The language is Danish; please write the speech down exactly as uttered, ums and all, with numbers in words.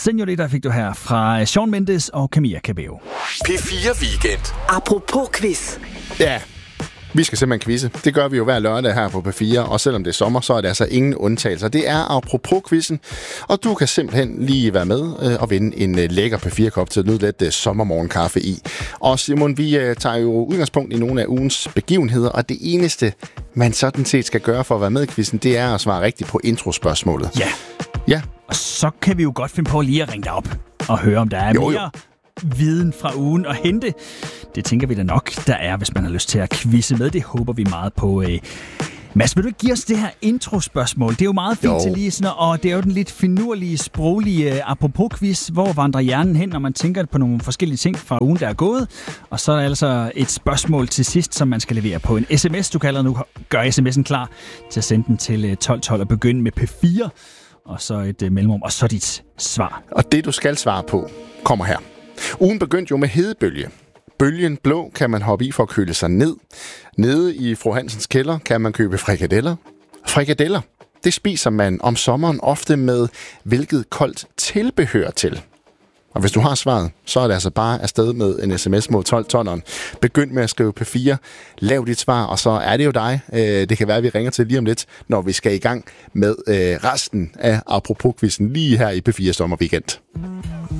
Señorita fik du her fra Shawn Mendes og Camilla Cabello. P fire Weekend. Apropos quiz. Ja, vi skal simpelthen quizze. Det gør vi jo hver lørdag her på P fire, og selvom det er sommer, så er det altså ingen undtagelser. Det er apropos quizzen, og du kan simpelthen lige være med øh, og vinde en øh, lækker P fire-kop til at nyde lidt øh, sommermorgenkaffe i. Og Simon, vi øh, tager jo udgangspunkt i nogle af ugens begivenheder, og det eneste, man sådan set skal gøre for at være med i quizzen, det er at svare rigtigt på introspørgsmålet. Ja. Ja. Og så kan vi jo godt finde på lige at ringe dig op og høre, om der er jo, jo. mere viden fra ugen at hente. Det tænker vi da nok, der er, hvis man har lyst til at quizze med. Det håber vi meget på. Øh. Mads, vil du ikke give os det her introspørgsmål? Det er jo meget fint jo. til lige sådan, og det er jo den lidt finurlige, sproglige uh, apropos-quiz. Hvor vandrer hjernen hen, når man tænker på nogle forskellige ting fra ugen, der er gået? Og så er der altså et spørgsmål til sidst, som man skal levere på en sms. Du kan allerede nu gøre sms'en klar til at sende den til tolv tolv og begynde med P fire. Og så et uh, mellemrum, og så dit svar. Og det, du skal svare på, kommer her. Ugen begyndte jo med hedebølge. Bølgen blå kan man hoppe i for at køle sig ned. Nede i fru Hansens kælder kan man købe frikadeller. Frikadeller, det spiser man om sommeren ofte med hvilket koldt tilbehør til. Og hvis du har svaret, så er det altså bare afsted med en sms mod tolv tolv. Begynd med at skrive P fire, lav dit svar, og så er det jo dig. Det kan være, at vi ringer til lige om lidt, når vi skal i gang med resten af apropos-quizzen lige her i P fire Sommerweekend.